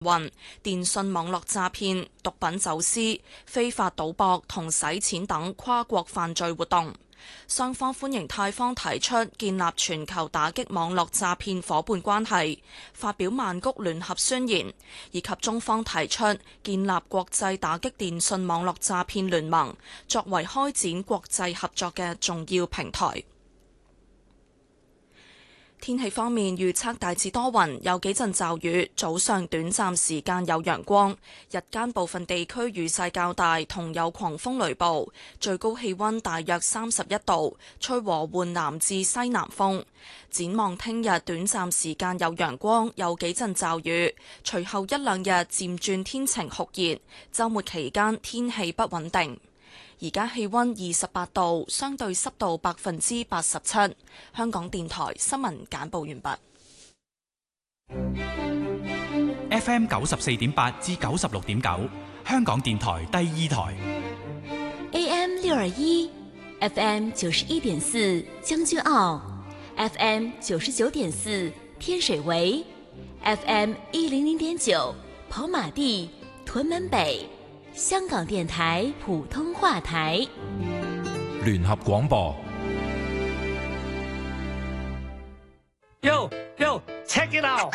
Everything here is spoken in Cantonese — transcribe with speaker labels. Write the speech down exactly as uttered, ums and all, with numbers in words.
Speaker 1: 運、電信網絡詐騙、毒品走私、非法賭博同洗錢等跨國犯罪活動。雙方歡迎泰方提出建立全球打擊網絡詐騙夥伴關係，發表曼谷聯合宣言，以及中方提出建立國際打擊電信網絡詐騙聯盟，作為開展國際合作嘅重要平台。天氣方面預測大致多雲，有幾陣驟雨，早上短暫時間有陽光，日間部分地區雨勢較大，同有狂風雷暴，最高氣溫大約三十一度，吹和緩南至西南風。展望聽日短暫時間有陽光，有幾陣驟雨，隨後一兩日漸轉天晴酷熱，週末期間天氣不穩定。而家氣溫二十八度，相對濕度百分之八十七。香港電台新聞簡報完畢。
Speaker 2: F M 九十四點八至九十六點九，香港電台第二台。
Speaker 3: A M 六二一，F M 九十一點四將軍澳 ，F M 九十九點四天水圍 ，F M 一零零點九跑馬地屯門北。香港電台普通話台，
Speaker 4: 聯合廣播。
Speaker 5: Yo yo check it out。